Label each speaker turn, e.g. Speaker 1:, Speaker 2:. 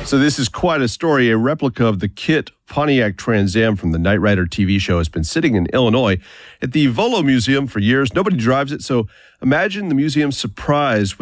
Speaker 1: So this is quite a story. A replica of the KITT Pontiac Trans Am from the Knight Rider TV show has been sitting in Illinois at the Volo Museum for years. Nobody drives it, so imagine the museum's surprise